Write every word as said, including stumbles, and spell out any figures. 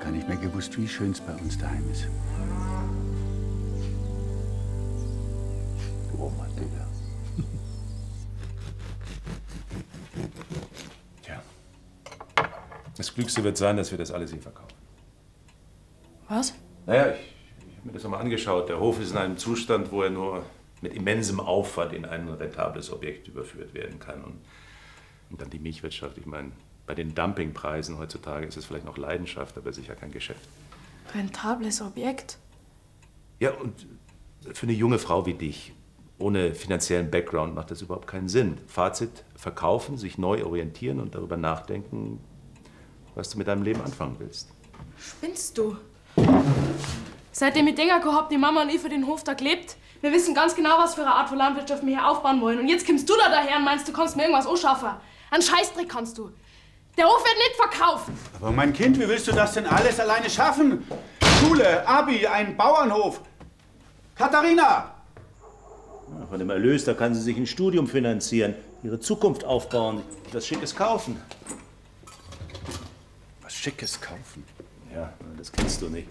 gar nicht mehr gewusst, wie schön es bei uns daheim ist. Du Oma, Digga. Tja. Das Klügste wird sein, dass wir das alles hier verkaufen. Was? Naja, ich, ich habe mir das nochmal angeschaut. Der Hof ist in einem Zustand, wo er nur mit immensem Aufwand in ein rentables Objekt überführt werden kann. Und, und dann die Milchwirtschaft. Ich meine, bei den Dumpingpreisen heutzutage ist es vielleicht noch Leidenschaft, aber sicher kein Geschäft. Rentables Objekt? Ja, und für eine junge Frau wie dich, ohne finanziellen Background, macht das überhaupt keinen Sinn. Fazit, verkaufen, sich neu orientieren und darüber nachdenken, was du mit deinem Leben anfangen willst. Spinnst du? Seitdem ich denke, hab die Mama und ich für den Hof da gelebt. Wir wissen ganz genau, was für eine Art von Landwirtschaft wir hier aufbauen wollen. Und jetzt kommst du da daher und meinst, du kannst mir irgendwas anschaffen. Einen Scheißdreck kannst du. Der Hof wird nicht verkauft. Aber mein Kind, wie willst du das denn alles alleine schaffen? Schule, Abi, ein Bauernhof. Katharina! Ja, von dem Erlös, da kann sie sich ein Studium finanzieren, ihre Zukunft aufbauen, was Schickes kaufen. Was Schickes kaufen? Ja, das kennst du nicht.